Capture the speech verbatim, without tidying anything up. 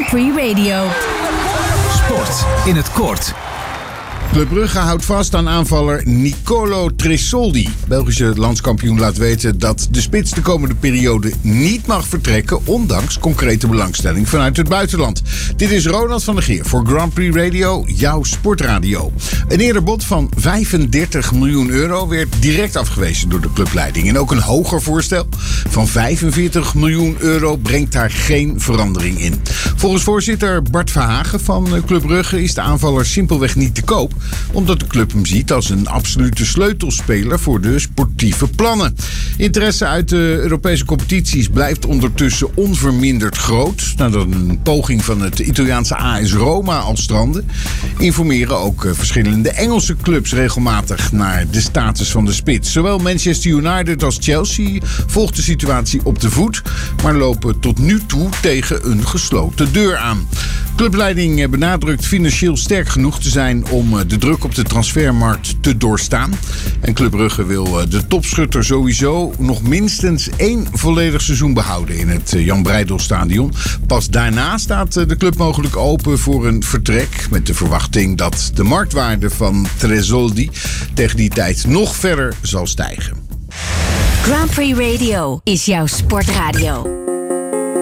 Prix Radio. Sport in het kort. Club Brugge houdt vast aan aanvaller Nicolo Tresoldi. Belgische landskampioen laat weten dat de spits de komende periode niet mag vertrekken, ondanks concrete belangstelling vanuit het buitenland. Dit is Ronald van der Geer voor Grand Prix Radio, jouw sportradio. Een eerder bod van vijfendertig miljoen euro werd direct afgewezen door de clubleiding. En ook een hoger voorstel van vijfenveertig miljoen euro brengt daar geen verandering in. Volgens voorzitter Bart Verhagen van Club Brugge is de aanvaller simpelweg niet te koop, omdat de club hem ziet als een absolute sleutelspeler voor de sportieve plannen. Interesse uit de Europese competities blijft ondertussen onverminderd groot. Nadat een poging van het Italiaanse A S Roma al strandde, informeren ook verschillende Engelse clubs regelmatig naar de status van de spits. Zowel Manchester United als Chelsea volgt de situatie op de voet, maar lopen tot nu toe tegen een gesloten deur aan. Clubleiding benadrukt financieel sterk genoeg te zijn om de druk op de transfermarkt te doorstaan. En Club Brugge wil de topschutter sowieso nog minstens één volledig seizoen behouden in het Jan Breydel-stadion. Pas daarna staat de club mogelijk open voor een vertrek, met de verwachting dat de marktwaarde van Tresoldi tegen die tijd nog verder zal stijgen. Grand Prix Radio is jouw sportradio.